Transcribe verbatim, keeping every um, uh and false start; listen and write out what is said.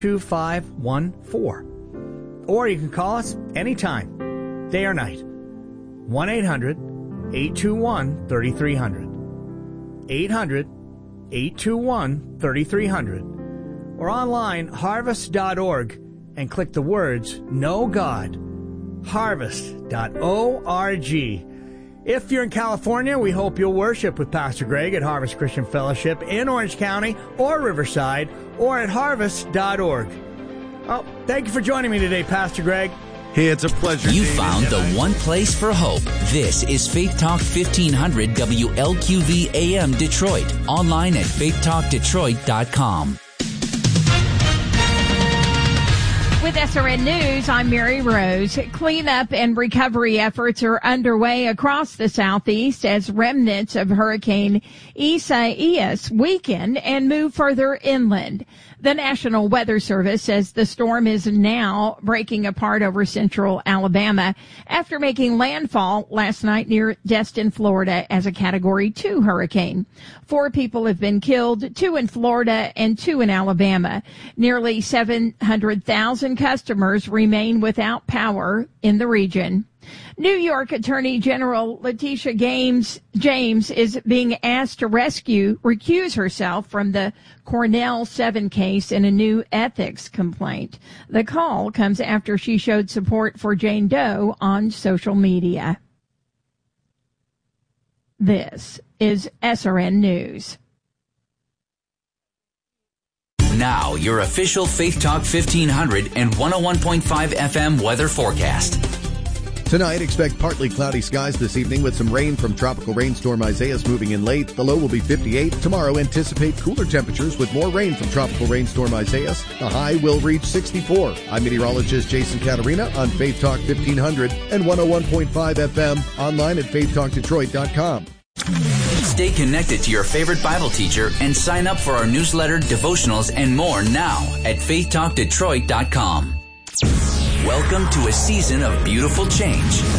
two five one four. Or you can call us anytime, day or night. one eight hundred eight two one three three zero zero. eight hundred eight two one three three zero zero. Or online, harvest dot org, and click the words, Know God. harvest dot org. If you're in California, we hope you'll worship with Pastor Greg at Harvest Christian Fellowship in Orange County or Riverside or at harvest dot org. Oh, thank you for joining me today, Pastor Greg. Hey, it's a pleasure. You David. found the one place for hope. This is Faith Talk fifteen hundred W L Q V A M Detroit. Online at faith talk detroit dot com. With S R N News, I'm Mary Rose. Cleanup and recovery efforts are underway across the Southeast as remnants of Hurricane Isaias weaken and move further inland. The National Weather Service says the storm is now breaking apart over central Alabama after making landfall last night near Destin, Florida as a Category two hurricane. Four people have been killed, two in Florida and two in Alabama. Nearly seven hundred thousand customers remain without power in the region. New York Attorney General Letitia James, James is being asked to rescue, recuse herself from the Cornell seven case in a new ethics complaint. The call comes after she showed support for Jane Doe on social media. This is S R N News. Now, your official Faith Talk fifteen hundred and one oh one point five F M weather forecast. Tonight, expect partly cloudy skies this evening with some rain from tropical rainstorm Isaias moving in late. The low will be fifty-eight. Tomorrow, anticipate cooler temperatures with more rain from tropical rainstorm Isaias. The high will reach sixty-four. I'm meteorologist Jason Caterina on Faith Talk fifteen hundred and one oh one point five F M, online at faith talk detroit dot com. Stay connected to your favorite Bible teacher and sign up for our newsletter, devotionals, and more now at faith talk detroit dot com. Welcome to a season of beautiful change.